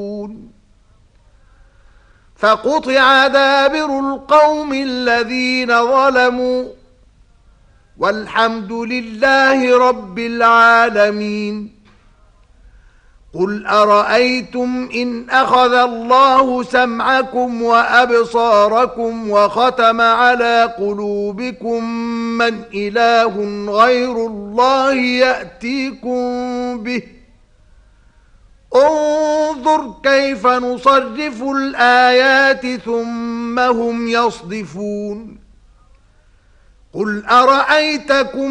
فقطع دابر القوم الذين ظلموا والحمد لله رب العالمين. قل أرأيتم إن أخذ الله سمعكم وأبصاركم وختم على قلوبكم من إله غير الله يأتيكم به؟ انظر كيف نصرف الآيات ثم هم يصدفون. قل أرأيتكم